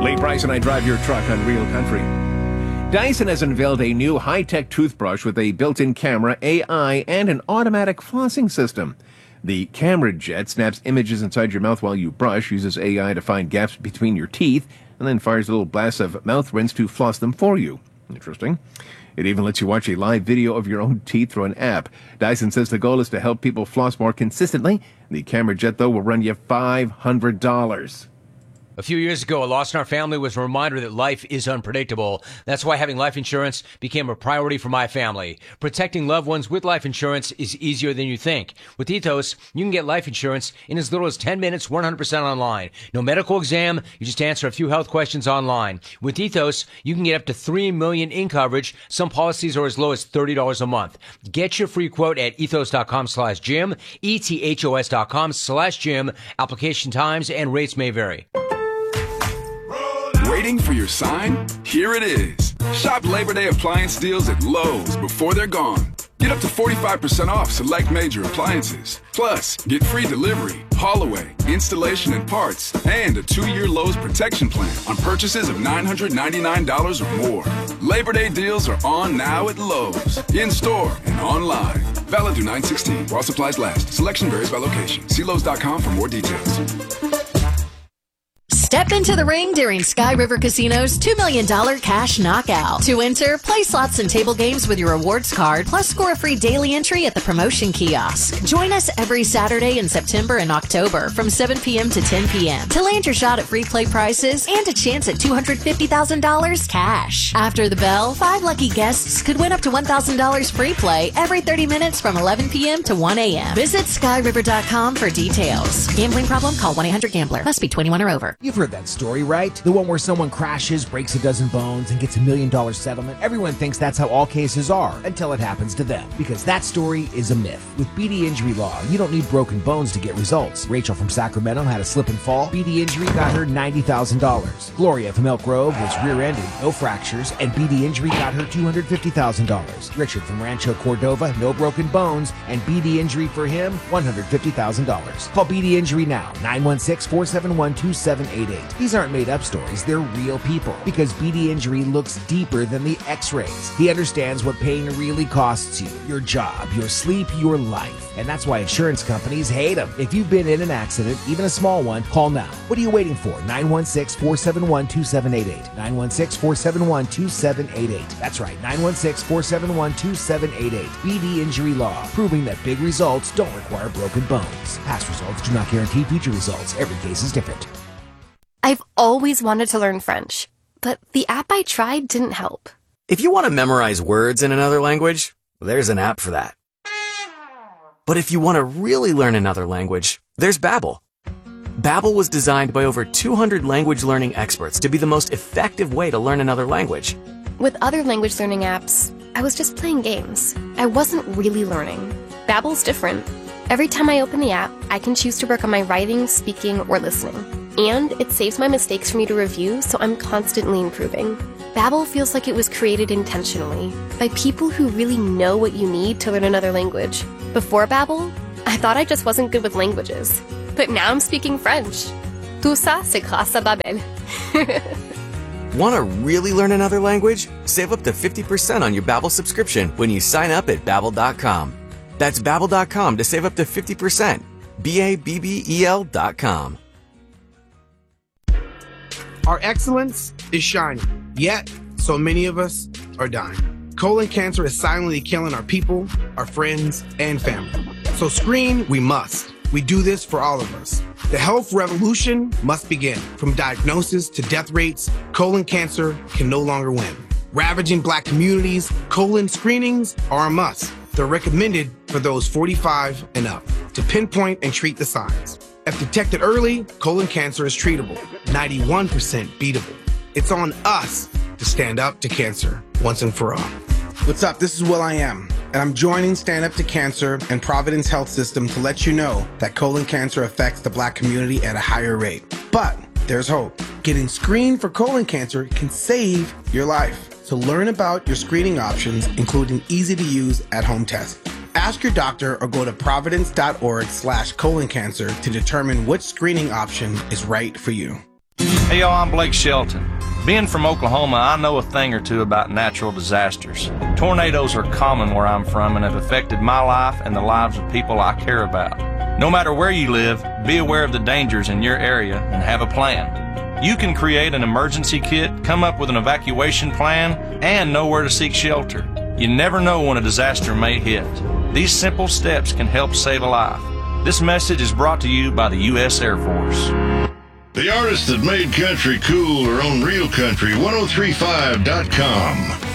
Lee Price and I drive your truck on Real Country. Dyson has unveiled a new high-tech toothbrush with a built-in camera, AI, and an automatic flossing system. The camera jet snaps images inside your mouth while you brush, uses AI to find gaps between your teeth, and then fires a little blast of mouth rinse to floss them for you. Interesting. It even lets you watch a live video of your own teeth through an app. Dyson says the goal is to help people floss more consistently. The camera jet, though, will run you $500. A few years ago, a loss in our family was a reminder that life is unpredictable. That's why having life insurance became a priority for my family. Protecting loved ones with life insurance is easier than you think. With Ethos, you can get life insurance in as little as 10 minutes, 100% online. No medical exam, you just answer a few health questions online. With Ethos, you can get up to $3 million in coverage. Some policies are as low as $30 a month. Get your free quote at ethos.com/Jim, ethos.com/Jim. Application times and rates may vary. Waiting for your sign? Here it is. Shop Labor Day appliance deals at Lowe's before they're gone. Get up to 45% off select major appliances. Plus, get free delivery, haul away, installation and parts, and a 2-year Lowe's protection plan on purchases of $999 or more. Labor Day deals are on now at Lowe's, in-store and online. Valid through 9/16 while supplies last. Selection varies by location. See Lowe's.com for more details. Step into the ring during Sky River Casino's $2 million cash knockout. To enter, play slots and table games with your rewards card, plus score a free daily entry at the promotion kiosk. Join us every Saturday in September and October from 7 p.m. to 10 p.m. to land your shot at free play prizes and a chance at $250,000 cash. After the bell, 5 lucky guests could win up to $1,000 free play every 30 minutes from 11 p.m. to 1 a.m. Visit skyriver.com for details. Gambling problem? Call 1-800-GAMBLER. Must be 21 or over. You've heard that story, right? The one where someone crashes, breaks a dozen bones, and gets $1 million settlement. Everyone thinks that's how all cases are until it happens to them, because that story is a myth. With BD Injury Law, you don't need broken bones to get results. Rachel from Sacramento had a slip and fall. BD Injury got her $90,000. Gloria from Elk Grove was rear-ended, no fractures, and BD Injury got her $250,000. Richard from Rancho Cordova, no broken bones, and BD Injury for him, $150,000. Call BD Injury now, 916-471-2788. These aren't made-up stories, they're real people, because BD Injury looks deeper than the x-rays. He understands what pain really costs you, your job, your sleep, your life. And that's why insurance companies hate them. If you've been in an accident, even a small one, call now. What are you waiting for? 916-471-2788. 916-471-2788. That's right, 916-471-2788. BD Injury Law, proving that big results don't require broken bones. Past results do not guarantee future results. Every case is different. I've always wanted to learn French, but the app I tried didn't help. If you want to memorize words in another language, there's an app for that. But if you want to really learn another language, there's Babbel. Babbel was designed by over 200 language learning experts to be the most effective way to learn another language. With other language learning apps, I was just playing games. I wasn't really learning. Babbel's different. Every time I open the app, I can choose to work on my writing, speaking, or listening. And it saves my mistakes for me to review, so I'm constantly improving. Babbel feels like it was created intentionally by people who really know what you need to learn another language. Before Babbel, I thought I just wasn't good with languages. But now I'm speaking French. Tout ça, c'est grâce à Babbel. Want to really learn another language? Save up to 50% on your Babbel subscription when you sign up at Babbel.com. That's Babbel.com to save up to 50%. Babbel.com. Our excellence is shining, yet so many of us are dying. Colon cancer is silently killing our people, our friends, and family. So screen we must. We do this for all of us. The health revolution must begin. From diagnosis to death rates, colon cancer can no longer win. Ravaging Black communities, colon screenings are a must. They're recommended for those 45 and up to pinpoint and treat the signs. If detected early, colon cancer is treatable, 91% beatable. It's on us to stand up to cancer once and for all. What's up? This is will.i.am, and I'm joining Stand Up to Cancer and Providence Health System to let you know that colon cancer affects the Black community at a higher rate. But there's hope. Getting screened for colon cancer can save your life. So learn about your screening options, including easy-to-use at-home tests. Ask your doctor or go to providence.org/colon cancer to determine which screening option is right for you. Hey y'all, I'm Blake Shelton. Being from Oklahoma, I know a thing or two about natural disasters. Tornadoes are common where I'm from and have affected my life and the lives of people I care about. No matter where you live, be aware of the dangers in your area and have a plan. You can create an emergency kit, come up with an evacuation plan, and know where to seek shelter. You never know when a disaster may hit. These simple steps can help save a life. This message is brought to you by the U.S. Air Force. The artists that made country cool are on Real Country 1035.com.